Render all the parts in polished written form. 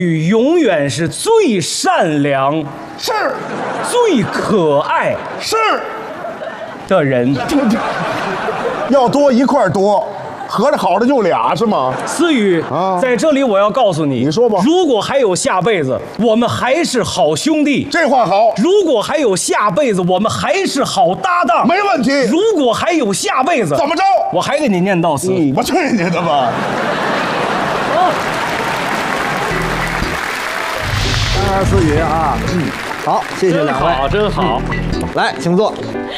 永远是最善良、 是最可爱是， 的人。 要多一块多，合着好的就俩是吗？ 思雨啊在这里我要告诉你， 你说吧如果还有下辈子，我们还是好兄弟； 这话好， 如果还有下辈子，我们还是好搭档。 没问题。 如果还有下辈子， 怎么着？ 我还给你念悼词。 我去你的吧！ 思雨啊，好，谢谢两位， 真好。 来，请坐。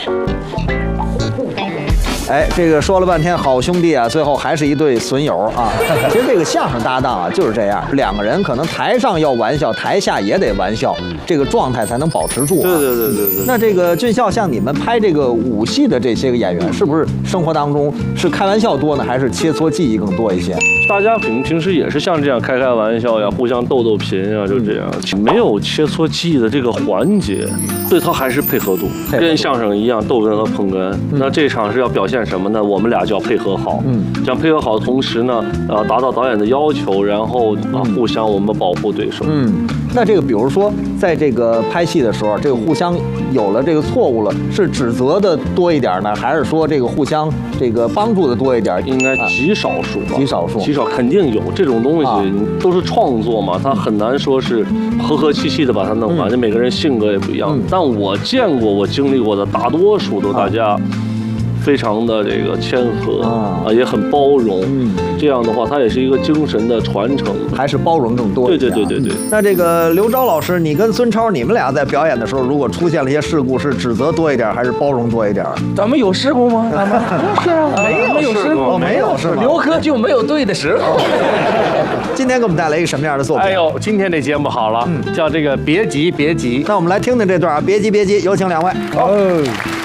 哎，这个说了半天好兄弟啊，最后还是一对损友啊。其实这个相声搭档啊就是这样，两个人可能台上要玩笑，台下也得玩笑，这个状态才能保持住啊。 对。 那这个俊孝，像你们拍这个武戏的这些个演员，是不是生活当中是开玩笑多呢，还是切磋技艺更多一些？ 大家平时也是像这样开玩笑呀，互相逗贫呀，就这样，没有切磋技艺的这个环节，对他还是配合度，跟相声一样，逗哏和捧哏。那这场是要表现什么呢？我们俩就要配合好，这样配合好的同时呢，达到导演的要求，然后互相我们保护对手。 那这个比如说在这个拍戏的时候，这个互相有了这个错误了，是指责的多一点呢，还是说这个互相这个帮助的多一点？ 应该极少数吧， 极少数。 肯定有这种东西，都是创作嘛，他很难说是和气气的把它弄完，这每个人性格也不一样。但我见过，我经历过的，大多数都大家非常的这个谦和也很包容。这样的话，它也是一个精神的传承， 还是包容更多一些。 对。 那这个刘钊老师，你跟孙超，你们俩在表演的时候，如果出现了一些事故，是指责多一点，还是包容多一点？ 咱们有事故吗？咱们是啊，没有事故， 没有是吗？ 刘哥就没有对的时候。 今天给我们带来一个什么样的作品？ 哎呦，今天这节目好了，叫这个别急别急。 那我们来听听这段啊，别急别急，有请两位。